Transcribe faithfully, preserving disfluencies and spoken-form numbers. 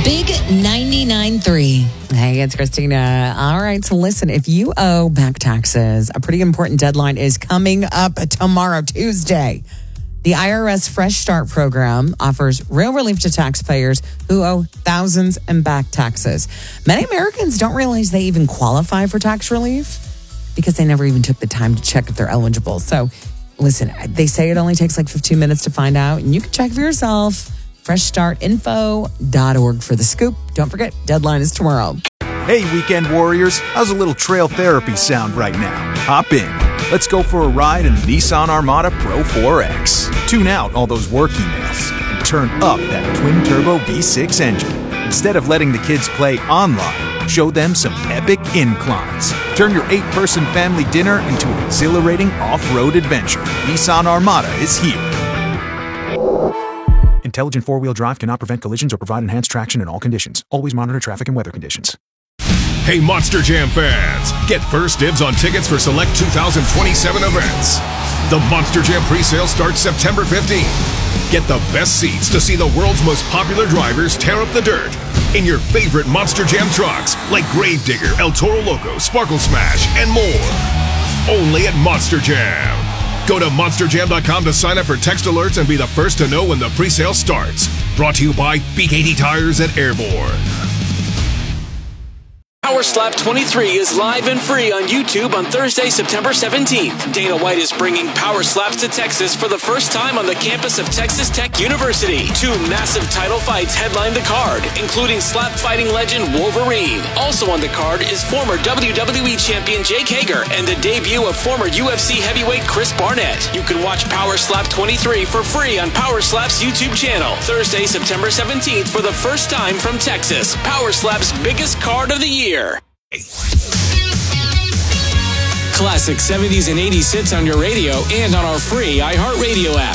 Big ninety-nine point three. Hey, it's Christina. All right, so listen, if you owe back taxes, a pretty important deadline is coming up tomorrow, Tuesday. The I R S Fresh Start program offers real relief to taxpayers who owe thousands in back taxes. Many Americans don't realize they even qualify for tax relief because they never even took the time to check if they're eligible. So listen, they say it only takes like fifteen minutes to find out, and you can check for yourself. fresh start info dot org for the scoop. Don't forget, deadline is tomorrow. Hey, weekend warriors, how's a little trail therapy sound right now? Hop in. Let's go for a ride in the Nissan Armada Pro four X. Tune out all those work emails and turn up that twin-turbo V six engine. Instead of letting the kids play online, show them some epic inclines. Turn your eight-person family dinner into an exhilarating off-road adventure. Nissan Armada is here. Intelligent four-wheel drive cannot prevent collisions or provide enhanced traction in all conditions. Always monitor traffic and weather conditions. Hey, Monster Jam fans! Get first dibs on tickets for select two thousand twenty-seven events. The Monster Jam presale starts September fifteenth. Get the best seats to see the world's most popular drivers tear up the dirt in your favorite Monster Jam trucks like Gravedigger, El Toro Loco, Sparkle Smash, and more. Only at Monster Jam. Go to monster jam dot com to sign up for text alerts and be the first to know when the presale starts. Brought to you by B K T Tires at Airborne. Power Slap twenty-three is live and free on YouTube on Thursday, September seventeenth. Dana White is bringing Power Slaps to Texas for the first time on the campus of Texas Tech University. Two massive title fights headline the card, including slap fighting legend Wolverine. Also on the card is former W W E champion Jake Hager and the debut of former U F C heavyweight Chris Barnett. You can watch Power Slap twenty-three for free on Power Slap's YouTube channel. Thursday, September seventeenth for the first time from Texas. Power Slap's biggest card of the year. Classic seventies and eighties hits on your radio and on our free iHeartRadio app.